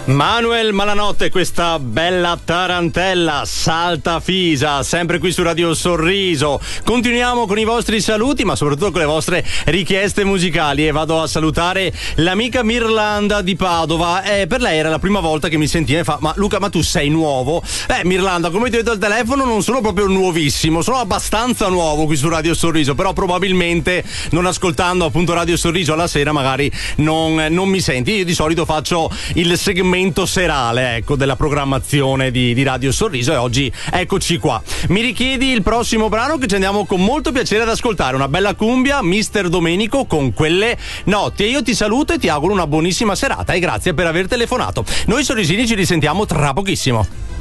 Manuel Malanotte, questa bella tarantella salta fisa, sempre qui su Radio Sorriso. Continuiamo con i vostri saluti, ma soprattutto con le vostre richieste musicali, e vado a salutare l'amica Mirlanda di Padova. Per lei era la prima volta che mi sentiva e fa: ma Luca, ma tu sei nuovo? Mirlanda, come ti ho detto al telefono, non sono proprio nuovissimo, sono abbastanza nuovo qui su Radio Sorriso, però probabilmente non ascoltando appunto Radio Sorriso alla sera magari non mi senti. Io di solito faccio il segmento serale, ecco, della programmazione di Radio Sorriso, e oggi eccoci qua. Mi richiedi il prossimo brano che ci andiamo con molto piacere ad ascoltare, una bella cumbia, Mister Domenico con Quelle notti. E io ti saluto e ti auguro una buonissima serata e grazie per aver telefonato. Noi sorrisini ci risentiamo tra pochissimo.